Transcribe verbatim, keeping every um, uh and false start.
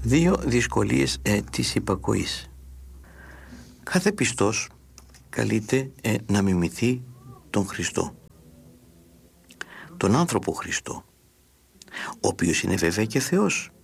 Δύο δυσκολίες ε, της υπακοής. Κάθε πιστός καλείται ε, να μιμηθεί τον Χριστό, τον άνθρωπο Χριστό, ο οποίος είναι βέβαια και Θεός,